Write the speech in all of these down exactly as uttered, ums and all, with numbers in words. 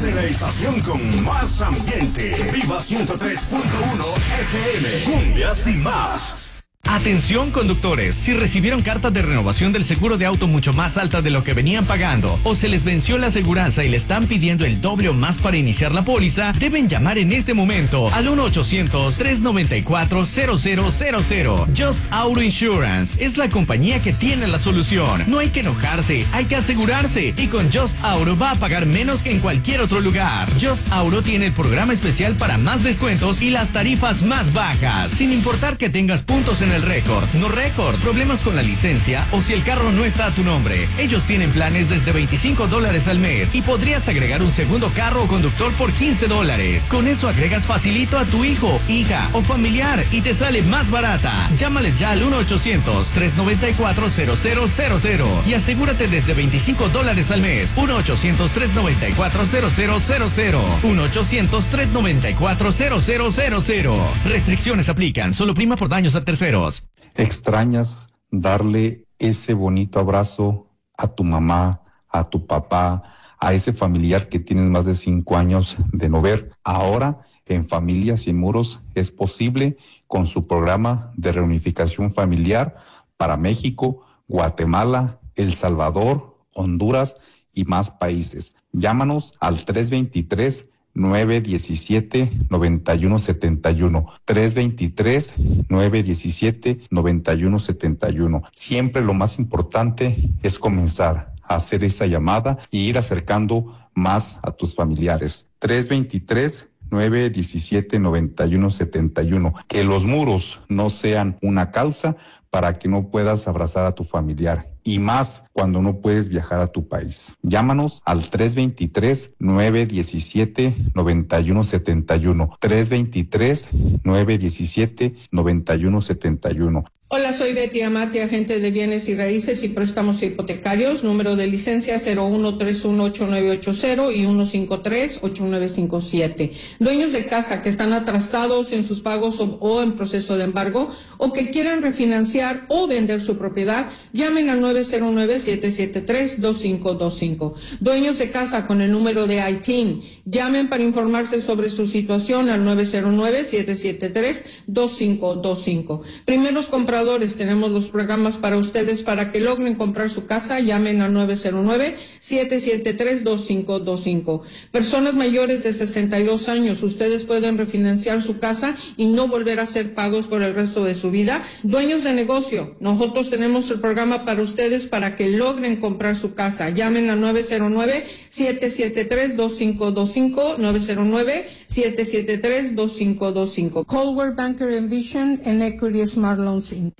Estás en la estación con más ambiente. Viva ciento tres punto uno F M. Cumbias y más. Atención conductores, si recibieron cartas de renovación del seguro de auto mucho más alta de lo que venían pagando o se les venció la aseguranza y le están pidiendo el doble o más para iniciar la póliza, deben llamar en este momento al uno ochocientos, tres noventa y cuatro, cero cero cero cero. Just Auto Insurance es la compañía que tiene la solución. No hay que enojarse, hay que asegurarse y con Just Auto va a pagar menos que en cualquier otro lugar. Just Auto tiene el programa especial para más descuentos y las tarifas más bajas, sin importar que tengas puntos en el récord, no récord, problemas con la licencia o si el carro no está a tu nombre. Ellos tienen planes desde veinticinco dólares al mes y podrías agregar un segundo carro o conductor por quince dólares. Con eso agregas facilito a tu hijo, hija o familiar y te sale más barata. Llámales ya al uno ochocientos, tres noventa y cuatro, cero cero cero cero y asegúrate desde veinticinco dólares al mes. uno ochocientos, tres noventa y cuatro, cero cero cero cero. uno ochocientos, tres noventa y cuatro, cero cero cero cero. Restricciones aplican, solo prima por daños a terceros. ¿Extrañas darle ese bonito abrazo a tu mamá, a tu papá, a ese familiar que tienes más de cinco años de no ver? Ahora, en Familias Sin Muros, es posible con su programa de reunificación familiar para México, Guatemala, El Salvador, Honduras y más países. Llámanos al tres veintitrés, nueve diecisiete, noventa y uno setenta y uno. tres veintitrés, nueve diecisiete, noventa y uno setenta y uno. Siempre lo más importante es comenzar a hacer esa llamada y ir acercando más a tus familiares. tres veintitrés, nueve diecisiete, noventa y uno setenta y uno. Que los muros no sean una causa para que no puedas abrazar a tu familiar. Y más cuando no puedes viajar a tu país. Llámanos al tres veintitrés, nueve diecisiete, noventa y uno setenta y uno. tres veintitrés, nueve diecisiete, noventa y uno setenta y uno. Hola, soy Betty Amati, agente de bienes y raíces y préstamos hipotecarios, número de licencia cero uno tres uno ocho nueve ocho cero y uno cinco tres ocho nueve cinco siete. Dueños de casa que están atrasados en sus pagos o, o en proceso de embargo o que quieran refinanciar o vender su propiedad, llamen al nueve cero nueve, siete siete tres, dos cinco dos cinco. Dueños de casa con el número de I T I N, llamen para informarse sobre su situación al nueve cero nueve, siete siete tres, dos cinco dos cinco. Primeros compradores, tenemos los programas para ustedes para que logren comprar su casa. Llamen al nueve cero nueve, siete siete tres, dos cinco dos cinco. Personas mayores de sesenta y dos años, ustedes pueden refinanciar su casa y no volver a hacer pagos por el resto de su vida. Dueños de negocio, nosotros tenemos el programa para ustedes para que logren comprar su casa. Llamen al nueve cero nueve, siete siete tres, dos cinco dos cinco, nueve cero nueve, siete siete tres, dos cinco dos cinco. Coldwell Banker Envision and Equity Smart Loans Incorporated.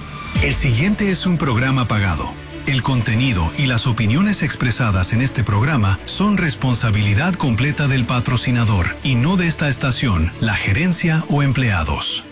El siguiente es un programa pagado. El contenido y las opiniones expresadas en este programa son responsabilidad completa del patrocinador y no de esta estación, la gerencia o empleados.